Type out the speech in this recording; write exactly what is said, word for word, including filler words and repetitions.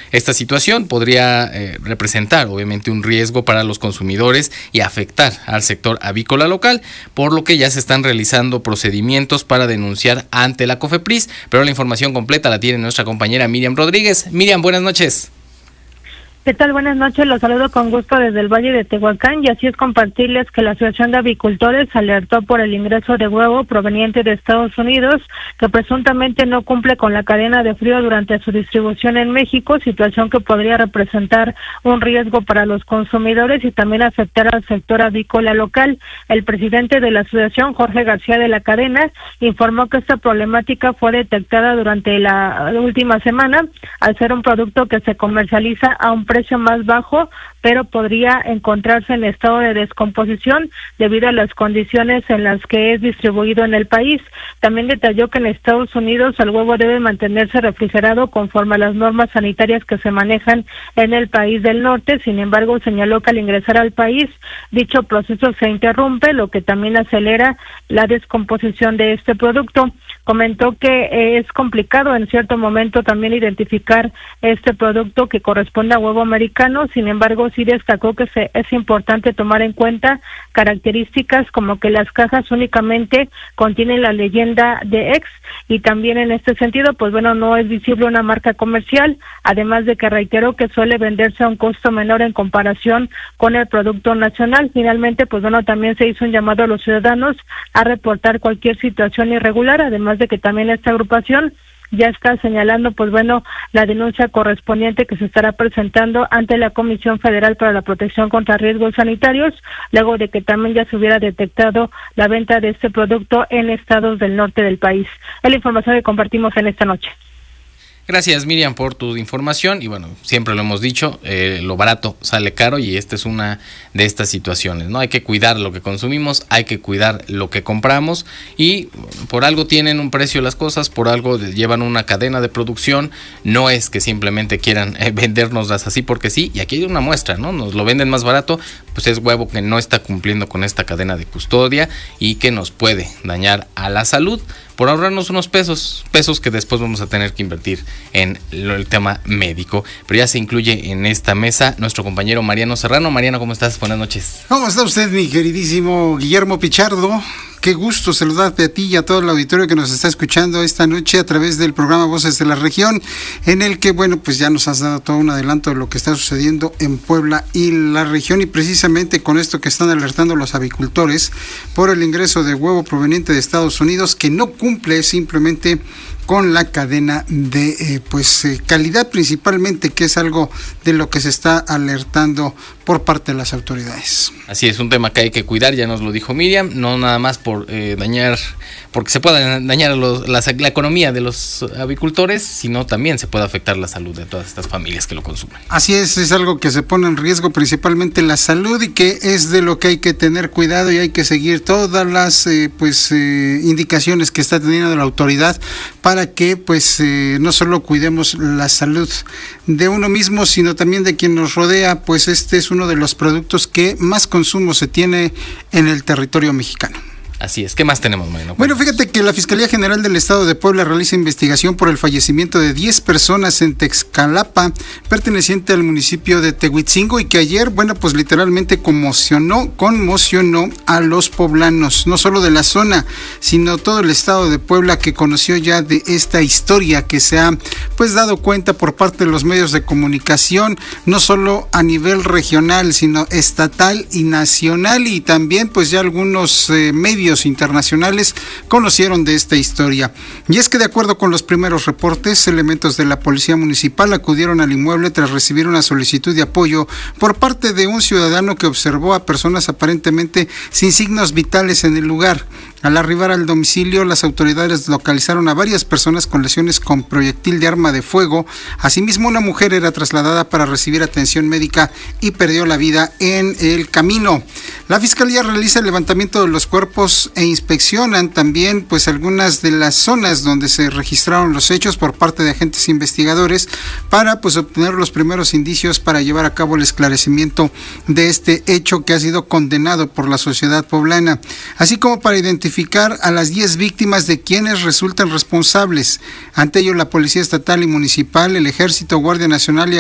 Esta situación podría eh, representar obviamente un riesgo para los consumidores y afectar al sector avícola local, por lo que ya se están realizando procedimientos para denunciar ante la COFEPRIS, pero la información completa la tiene nuestra compañera Miriam Rodríguez. Miriam, buenas noches. ¿Qué tal? Buenas noches, los saludo con gusto desde el Valle de Tehuacán, y así es compartirles que la Asociación de Avicultores alertó por el ingreso de huevo proveniente de Estados Unidos, que presuntamente no cumple con la cadena de frío durante su distribución en México, situación que podría representar un riesgo para los consumidores y también afectar al sector avícola local. El presidente de la asociación, Jorge García de la Cadena, informó que esta problemática fue detectada durante la última semana, al ser un producto que se comercializa a un precio más bajo, pero podría encontrarse en estado de descomposición debido a las condiciones en las que es distribuido en el país. También detalló que en Estados Unidos el huevo debe mantenerse refrigerado conforme a las normas sanitarias que se manejan en el país del norte. Sin embargo, señaló que al ingresar al país, dicho proceso se interrumpe, lo que también acelera la descomposición de este producto. Comentó que eh, es complicado en cierto momento también identificar este producto que corresponde a huevo americano. Sin embargo, sí destacó que se, es importante tomar en cuenta características como que las cajas únicamente contienen la leyenda de ex, y también en este sentido, pues bueno, no es visible una marca comercial, además de que reiteró que suele venderse a un costo menor en comparación con el producto nacional. Finalmente, pues bueno, también se hizo un llamado a los ciudadanos a reportar cualquier situación irregular, además de que también esta agrupación ya está señalando, pues bueno, la denuncia correspondiente que se estará presentando ante la Comisión Federal para la Protección contra Riesgos Sanitarios, luego de que también ya se hubiera detectado la venta de este producto en estados del norte del país. Es la información que compartimos en esta noche. Gracias, Miriam, por tu información. Y bueno, siempre lo hemos dicho, eh, lo barato sale caro, y esta es una de estas situaciones, ¿no? Hay que cuidar lo que consumimos, hay que cuidar lo que compramos, y por algo tienen un precio las cosas, por algo llevan una cadena de producción. No es que simplemente quieran eh, vendérnoslas así porque sí, y aquí hay una muestra, ¿no? Nos lo venden más barato, pues es huevo que no está cumpliendo con esta cadena de custodia y que nos puede dañar a la salud por ahorrarnos unos pesos, pesos que después vamos a tener que invertir en el tema médico. Pero ya se incluye en esta mesa nuestro compañero Mariano Serrano. Mariano, ¿cómo estás? Buenas noches. ¿Cómo está usted, mi queridísimo Guillermo Pichardo? Qué gusto saludarte a ti y a todo el auditorio que nos está escuchando esta noche a través del programa Voces de la Región, en el que, bueno, pues ya nos has dado todo un adelanto de lo que está sucediendo en Puebla y la región, y precisamente con esto que están alertando los avicultores por el ingreso de huevo proveniente de Estados Unidos, que no cumple simplemente con la cadena de eh, pues eh, calidad principalmente, que es algo de lo que se está alertando por parte de las autoridades. Así es, un tema que hay que cuidar, ya nos lo dijo Miriam, no nada más por eh, dañar, porque se pueda dañar los, la, la economía de los avicultores, sino también se puede afectar la salud de todas estas familias que lo consumen. Así es, es algo que se pone en riesgo principalmente la salud, y que es de lo que hay que tener cuidado, y hay que seguir todas las eh, pues eh, indicaciones que está teniendo la autoridad para que pues eh, no solo cuidemos la salud de uno mismo, sino también de quien nos rodea, pues este es uno de los productos que más consumo se tiene en el territorio mexicano. Así es. ¿Qué más tenemos, Mariano? Bueno, fíjate que la Fiscalía General del Estado de Puebla realiza investigación por el fallecimiento de diez personas en Texcalapa, perteneciente al municipio de Tehuitzingo, y que ayer, bueno, pues literalmente conmocionó, conmocionó a los poblanos, no solo de la zona, sino todo el Estado de Puebla, que conoció ya de esta historia que se ha, pues, dado cuenta por parte de los medios de comunicación, no solo a nivel regional, sino estatal y nacional, y también, pues, ya algunos eh, medios internacionales conocieron de esta historia. Y es que, de acuerdo con los primeros reportes, elementos de la Policía Municipal acudieron al inmueble tras recibir una solicitud de apoyo por parte de un ciudadano que observó a personas aparentemente sin signos vitales en el lugar. Al arribar al domicilio, las autoridades localizaron a varias personas con lesiones con proyectil de arma de fuego. Asimismo, una mujer era trasladada para recibir atención médica y perdió la vida en el camino. La Fiscalía realiza el levantamiento de los cuerpos e inspeccionan también pues algunas de las zonas donde se registraron los hechos por parte de agentes investigadores para pues obtener los primeros indicios para llevar a cabo el esclarecimiento de este hecho que ha sido condenado por la sociedad poblana, así como para identificar a las diez víctimas de quienes resultan responsables. Ante ello, la Policía Estatal y Municipal, el Ejército, Guardia Nacional y